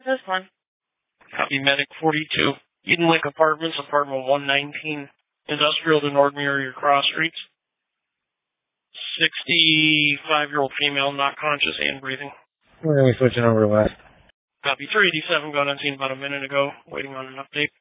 That's fine. Copy medic 42. Eden Lake Apartments, apartment 119, industrial to North Murier Cross Streets. 65-year-old female, not conscious and breathing. We're going to be switching over west. Copy 387, got on scene about a minute ago, waiting on an update.